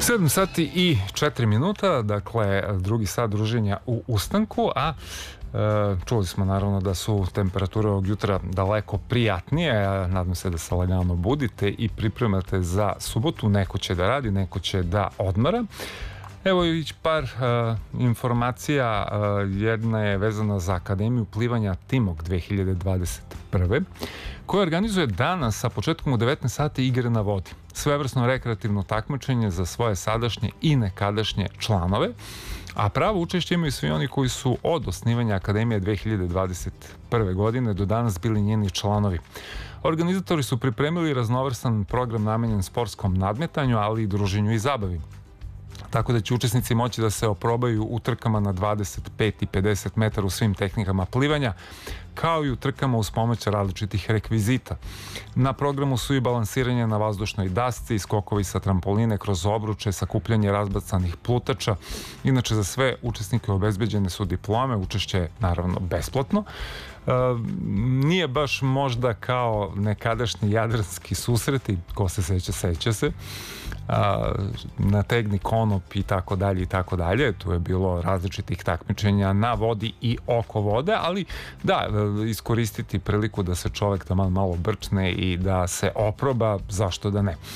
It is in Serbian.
7 sati i 4 minuta, dakle drugi sat druženja u ustanku, a čuli smo naravno da su temperature ovog jutra daleko prijatnije. Nadam se da se lagano budite i pripremate za subotu. Neko će da radi, neko će da odmara. Evo i par informacija. Jedna je vezana za Akademiju plivanja Timok 2021. koja organizuje danas sa početkom u 19 sati igre na vodi. Svevrsno rekreativno takmičenje za svoje sadašnje i nekadašnje članove, a pravo učešće imaju svi oni koji su od osnivanja Akademije 2021. godine do danas bili njeni članovi. Organizatori su pripremili raznovrsan program namenjen sportskom nadmetanju, ali i druženju i zabavi. Tako da će učesnici moći da se oprobaju u trkama na 25 i 50 metara u svim tehnikama plivanja, kao i u trkama uz pomoć različitih rekvizita. Na programu su i balansiranje na vazdušnoj dasci, skokovi sa trampoline kroz obruče, sakupljanje razbacanih plutača. Inače, za sve učesnike obezbeđene su diplome, učešće je naravno besplatno. Nije baš možda kao nekadašnji jadranski susreti, ko se seća, seća se, nategni konop i tako dalje i tako dalje. Tu je bilo različitih takmičenja na vodi i oko vode, ali da, iskoristiti priliku da se čovek tamo malo brčne i da se oproba, zašto da ne.